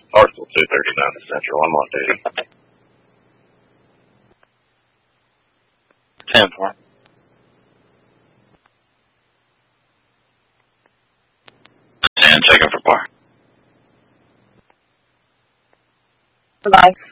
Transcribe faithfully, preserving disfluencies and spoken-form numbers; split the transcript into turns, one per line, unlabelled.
Parcel two thirty-nine Central. I'm on duty.
ten four. ten, checking for bar.
Bye.